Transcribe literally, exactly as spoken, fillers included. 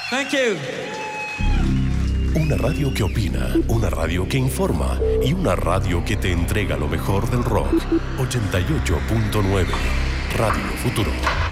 Thank you. Una radio que opina, una radio que informa y una radio que te entrega lo mejor del rock. ochenta y ocho punto nueve Radio Futuro.